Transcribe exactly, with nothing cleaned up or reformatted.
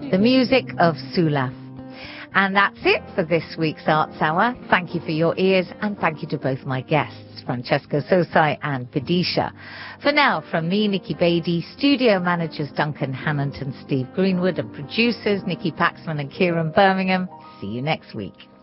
the music of Sulaf. And that's it for this week's Arts Hour. Thank you for your ears, and thank you to both my guests, Francesco Sosai and Vidisha. For now, from me, Nikki Beattie, studio managers Duncan Hannant and Steve Greenwood, and producers Nikki Paxman and Kieran Birmingham. See you next week.